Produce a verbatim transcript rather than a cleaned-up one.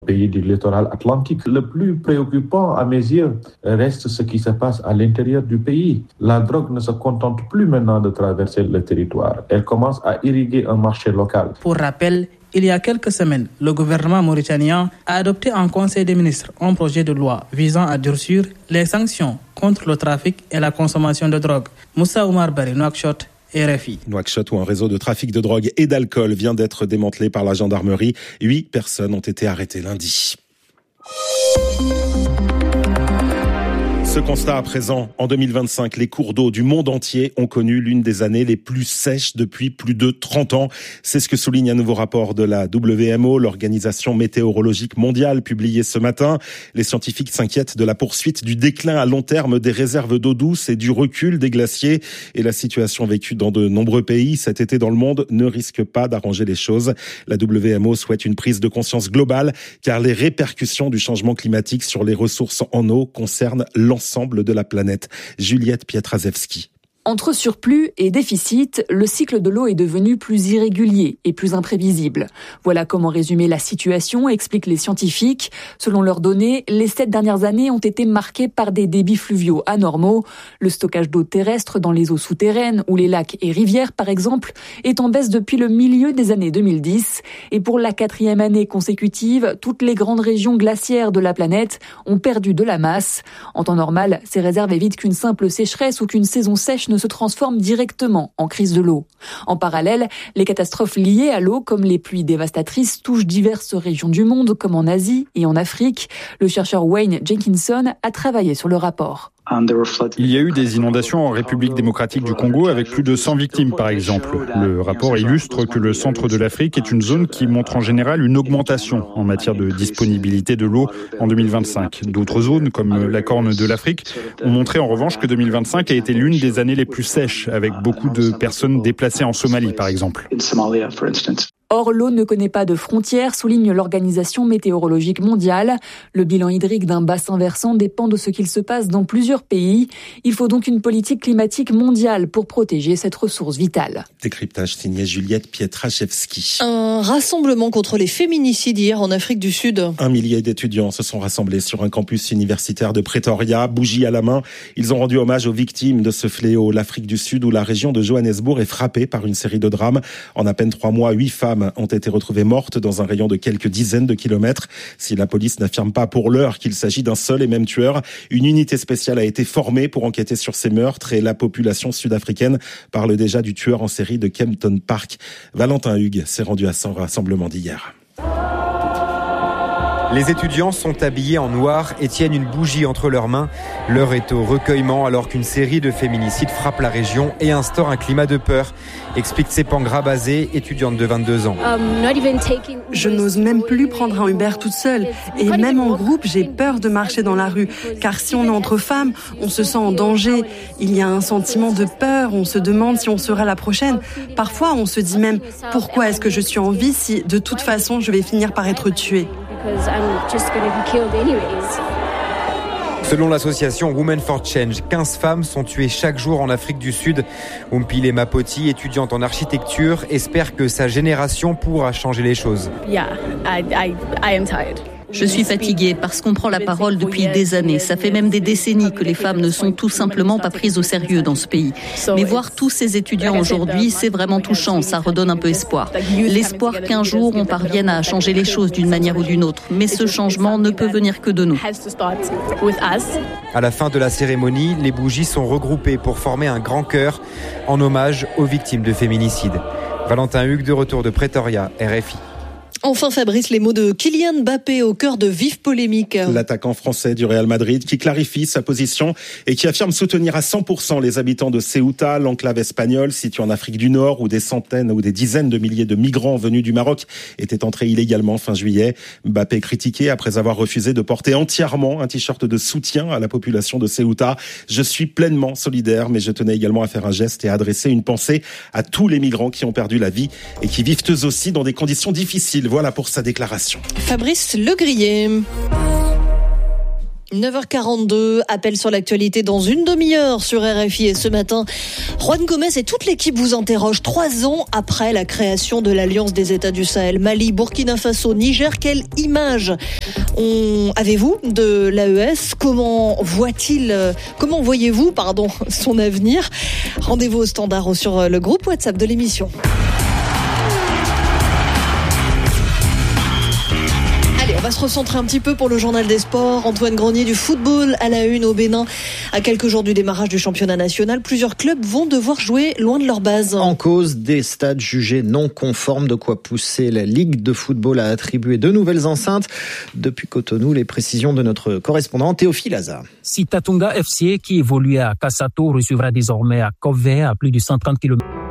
Pays du littoral atlantique. Le plus préoccupant à mes yeux reste ce qui se passe à l'intérieur du pays. La drogue ne se contente plus maintenant de traverser le territoire. Elle commence à irriguer un marché local. Pour rappel, il y a quelques semaines, le gouvernement mauritanien a adopté en Conseil des ministres un projet de loi visant à durcir les sanctions contre le trafic et la consommation de drogue. Moussa Oumar Bari, Nouakchott, R F I. Nouakchott, où un réseau de trafic de drogue et d'alcool vient d'être démantelé par la gendarmerie. Huit personnes ont été arrêtées lundi. Ce constat à présent, en deux mille vingt-cinq, les cours d'eau du monde entier ont connu l'une des années les plus sèches depuis plus de trente ans. C'est ce que souligne un nouveau rapport de la W M O, l'Organisation météorologique mondiale, publié ce matin. Les scientifiques s'inquiètent de la poursuite du déclin à long terme des réserves d'eau douce et du recul des glaciers. Et la situation vécue dans de nombreux pays cet été dans le monde ne risque pas d'arranger les choses. La W M O souhaite une prise de conscience globale, car les répercussions du changement climatique sur les ressources en eau concernent l'ensemble Ensemble de la planète. Juliette Pietraszewski. Entre surplus et déficit, le cycle de l'eau est devenu plus irrégulier et plus imprévisible. Voilà comment résumer la situation, expliquent les scientifiques. Selon leurs données, les sept dernières années ont été marquées par des débits fluviaux anormaux. Le stockage d'eau terrestre dans les eaux souterraines ou les lacs et rivières, par exemple, est en baisse depuis le milieu des années deux mille dix. Et pour la quatrième année consécutive, toutes les grandes régions glaciaires de la planète ont perdu de la masse. En temps normal, ces réserves évitent qu'une simple sécheresse ou qu'une saison sèche ne se transforme directement en crise de l'eau. En parallèle, les catastrophes liées à l'eau, comme les pluies dévastatrices, touchent diverses régions du monde, comme en Asie et en Afrique. Le chercheur Wayne Jenkinson a travaillé sur le rapport. Il y a eu des inondations en République démocratique du Congo avec plus de cent victimes, par exemple. Le rapport illustre que le centre de l'Afrique est une zone qui montre en général une augmentation en matière de disponibilité de l'eau en deux mille vingt-cinq. D'autres zones, comme la Corne de l'Afrique, ont montré en revanche que deux mille vingt-cinq a été l'une des années les plus sèches, avec beaucoup de personnes déplacées en Somalie, par exemple. Or, l'eau ne connaît pas de frontières, souligne l'Organisation météorologique mondiale. Le bilan hydrique d'un bassin versant dépend de ce qu'il se passe dans plusieurs pays. Il faut donc une politique climatique mondiale pour protéger cette ressource vitale. Décryptage signé Juliette Pietraszewski. Un rassemblement contre les féminicides hier en Afrique du Sud. Un millier d'étudiants se sont rassemblés sur un campus universitaire de Pretoria, bougies à la main. Ils ont rendu hommage aux victimes de ce fléau. L'Afrique du Sud, où la région de Johannesburg est frappée par une série de drames. En à peine trois mois, huit femmes ont été retrouvées mortes dans un rayon de quelques dizaines de kilomètres. Si la police n'affirme pas pour l'heure qu'il s'agit d'un seul et même tueur, une unité spéciale a été formée pour enquêter sur ces meurtres et la population sud-africaine parle déjà du tueur en série de Kempton Park. Valentin Hugues s'est rendu à son rassemblement d'hier. Les étudiants sont habillés en noir et tiennent une bougie entre leurs mains. L'heure est au recueillement alors qu'une série de féminicides frappe la région et instaure un climat de peur, explique Tsepangra Bazé, étudiante de vingt-deux ans. Je n'ose même plus prendre un Uber toute seule. Et même en groupe, j'ai peur de marcher dans la rue. Car si on est entre femmes, on se sent en danger. Il y a un sentiment de peur, on se demande si on sera la prochaine. Parfois, on se dit même, pourquoi est-ce que je suis en vie si de toute façon je vais finir par être tuée ? Selon l'association Women for Change, quinze femmes sont tuées chaque jour en Afrique du Sud. Umpile Mapoti, étudiante en architecture, espère que sa génération pourra changer les choses. Yeah, I, I, I am tired. Je suis fatiguée parce qu'on prend la parole depuis des années. Ça fait même des décennies que les femmes ne sont tout simplement pas prises au sérieux dans ce pays. Mais voir tous ces étudiants aujourd'hui, c'est vraiment touchant. Ça redonne un peu espoir. L'espoir qu'un jour on parvienne à changer les choses d'une manière ou d'une autre. Mais ce changement ne peut venir que de nous. À la fin de la cérémonie, les bougies sont regroupées pour former un grand chœur en hommage aux victimes de féminicide. Valentin Hugues de retour de Pretoria, R F I. Enfin Fabrice, les mots de Kylian Mbappé au cœur de vives polémiques. L'attaquant français du Real Madrid qui clarifie sa position et qui affirme soutenir à cent pour cent les habitants de Ceuta, l'enclave espagnole située en Afrique du Nord où des centaines ou des dizaines de milliers de migrants venus du Maroc étaient entrés illégalement fin juillet. Mbappé critiqué après avoir refusé de porter entièrement un t-shirt de soutien à la population de Ceuta. Je suis pleinement solidaire, mais je tenais également à faire un geste et à adresser une pensée à tous les migrants qui ont perdu la vie et qui vivent eux aussi dans des conditions difficiles. Voilà pour sa déclaration. Fabrice Legrier. neuf heures quarante-deux, appel sur l'actualité dans une demi-heure sur R F I. Et ce matin, Juan Gomez et toute l'équipe vous interrogent trois ans après la création de l'Alliance des États du Sahel. Mali, Burkina Faso, Niger, quelle image on... avez-vous de l'A E S ? Comment voit-il, comment voyez-vous, pardon, son avenir ? Rendez-vous au standard ou sur le groupe WhatsApp de l'émission. On va se recentrer un petit peu pour le journal des sports. Antoine Grenier, du football à la une au Bénin. À quelques jours du démarrage du championnat national, plusieurs clubs vont devoir jouer loin de leur base. En cause, des stades jugés non conformes, de quoi pousser la Ligue de football à attribuer de nouvelles enceintes. Depuis Cotonou, les précisions de notre correspondant Théophile Aza. Si Tatunga F C, qui évoluait à Kassato, recevra désormais à Kové, à plus de cent trente kilomètres.